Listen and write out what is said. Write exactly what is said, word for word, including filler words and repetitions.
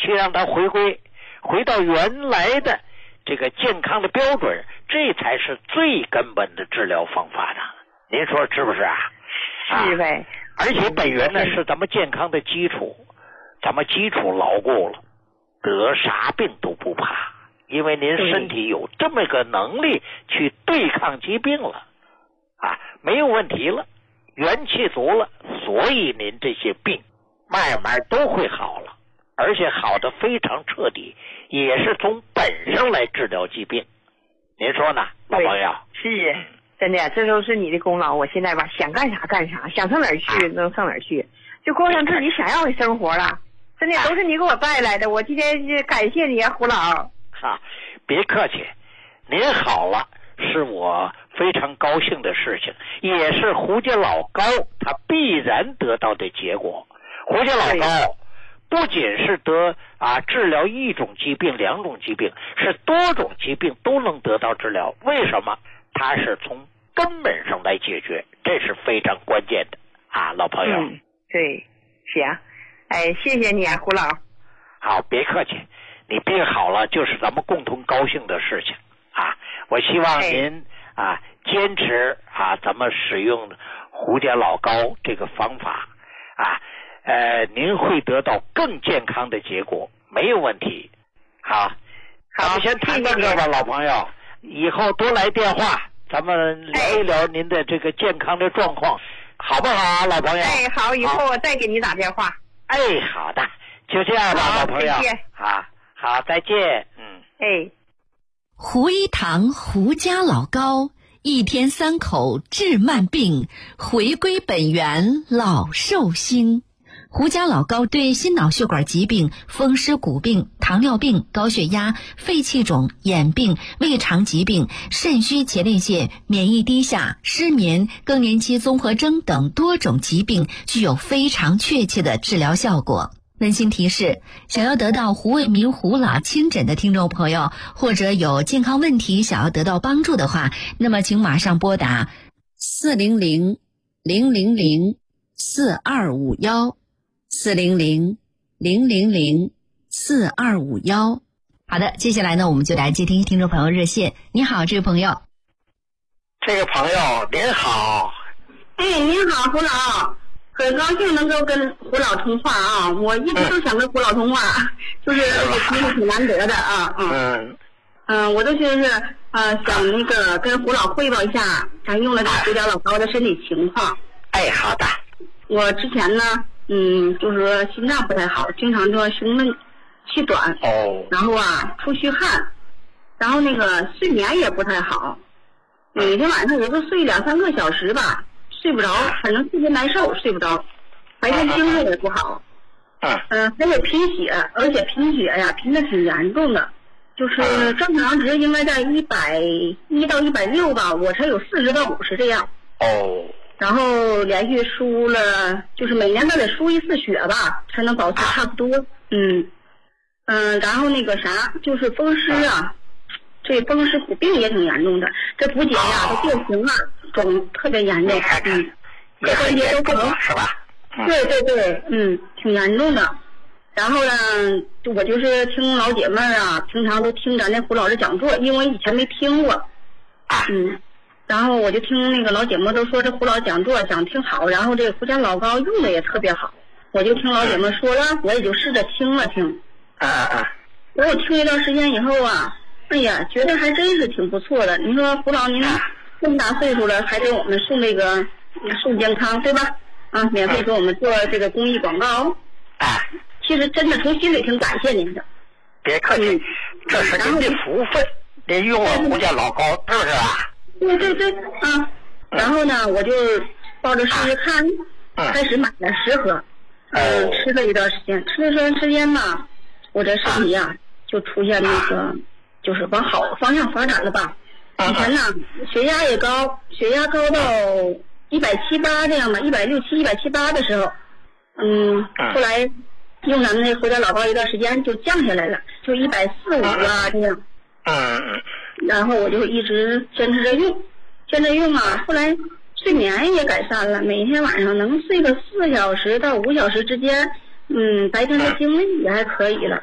去让它回归回到原来的这个健康的标准，这才是最根本的治疗方法呢。您说是不是啊？ 是呗。 啊，而且本源呢是咱们健康的基础，咱们基础牢固了，得啥病都不怕，因为您身体有这么个能力去对抗疾病了啊，没有问题了，元气足了，所以您这些病慢慢都会好了，而且好的非常彻底，也是从本上来治疗疾病。您说呢，老朋友？ 是，真的，这都是你的功劳。我现在吧，想干啥干啥，想上哪儿去能上哪儿去，就过上自己想要的生活了。真的都是你给我带来的，我今天感谢你啊，胡老。 啊，别客气，您好了是我非常高兴的事情，也是胡家老高他必然得到的结果。胡家老高不仅是得啊治疗一种疾病两种疾病，是多种疾病都能得到治疗。为什么？他是从根本上来解决，这是非常关键的啊，老朋友。 嗯，对，行，哎，谢谢你啊，胡老。 好，别客气，你病好了就是咱们共同高兴的事情啊。我希望您啊坚持啊咱们使用胡家老高这个方法啊，呃，您会得到更健康的结果，没有问题。好，咱们先谈到这吧，老朋友。以后多来电话，咱们聊一聊您的这个健康的状况，好不好啊，老朋友？ 哎，好，以后我再给你打电话。 哎，好的，就这样吧，老朋友。 再见。 好，好，再见。嗯。 哎。 胡一堂胡家老高，一天三口治慢病，回归本源老寿星。胡家老高对心脑血管疾病、风湿骨病、糖尿病、高血压、肺气肿、眼病、胃肠疾病、肾虚前列腺、免疫低下、失眠、更年期综合征等多种疾病具有非常确切的治疗效果。温馨提示，想要得到胡卫民胡老亲诊的听众朋友，或者有健康问题想要得到帮助的话，那么请马上拨打四零零零零零四二五幺四零零零零零四二五幺。好的，接下来呢，我们就来接听听众朋友热线。你好，这位朋友。 这个朋友您好。 哎，您好，胡老。很高兴能够跟胡老通话啊！我一直都想跟胡老通话，嗯、就是这个机会挺难得的啊。嗯嗯，嗯我都就是呃想那个跟胡老汇报一下咱用了这胡家老高的身体情况。 哎，好的。 我之前呢，嗯，就是说心脏不太好，经常说胸闷气短， 哦， 然后啊出虚汗，然后那个睡眠也不太好，每天晚上我都睡两三个小时吧。睡不着，反正特别难受，睡不着，白天精神也不好。嗯、呃，还有贫血，而且贫血呀，贫的挺严重的，就是正常值应该在一百一到一百六吧，我才有四十到五十这样。 哦。 然后连续输了，就是每年都得输一次血吧，才能保持差不多。嗯嗯，然后那个啥，就是风湿啊，这风湿骨病也挺严重的，这骨节呀都变形了。肿特别严重，嗯，各关节都不能， 是吧？ 嗯、对对对，嗯，挺严重的。然后呢，我就是听老姐妹啊，平常都听咱那胡老师讲座，因为以前没听过，嗯，然后我就听那个老姐妹都说这胡老讲座想听好，然后这个胡家老高用的也特别好，我就听老姐妹说了，我也就试着听了听。 啊啊啊！ 然后我听一段时间以后啊，哎呀，觉得还真是挺不错的。你说胡老您。这么大岁数了，还给我们送这个送健康，对吧？啊，免费给我们做这个公益广告。 啊， 其实真的从心里挺感谢您的。 别客气，嗯、这是您的福分，您用了胡家老高，是不是啊？ 对对对，啊。然后呢，我就抱着试试看，啊、开始买了十盒，嗯、呃，吃了一段时间，吃了一段时间吧，我这身体呀、啊、就出现那个、啊、就是往好方向发展了吧。以前呢，血压也高，血压高到一百七八这样吧，一百六七、一百七八的时候，嗯，后来用咱们那胡家老高一段时间就降下来了，就一百四五啊这样。 嗯， 然后我就一直坚持着用，坚持用啊，后来睡眠也改善了，每天晚上能睡个四小时到五小时之间，嗯，白天的精力也还可以了。